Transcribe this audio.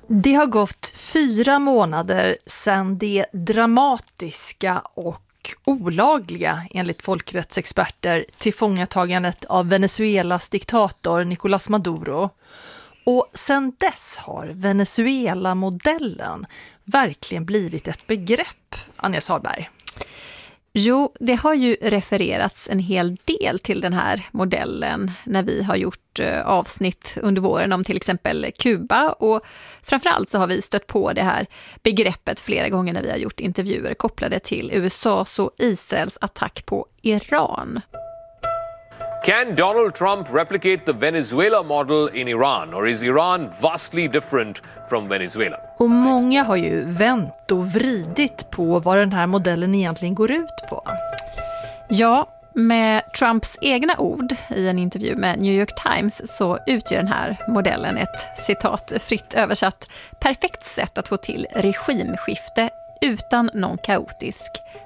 Det har gått 4 månader sedan det dramatiska och olagliga, enligt folkrättsexperter, tillfångatagandet av Venezuelas diktator Nicolás Maduro. Och sedan dess har Venezuela-modellen verkligen blivit ett begrepp, Anja Salberg. Jo, det har ju refererats en hel del till den här modellen när vi har gjort avsnitt under våren om till exempel Kuba, och framförallt så har vi stött på det här begreppet flera gånger när vi har gjort intervjuer kopplade till USAs och Israels attack på Iran. Can Donald Trump replicate the Venezuela model in Iran, or is Iran vastly different from Venezuela? Och många har ju vänt och vridit på vad den här modellen egentligen går ut på. Ja, med Trumps egna ord i en intervju med New York Times så utgör den här modellen ett, citat fritt översatt, perfekt sätt att få till regimskifte utan någon kaotisk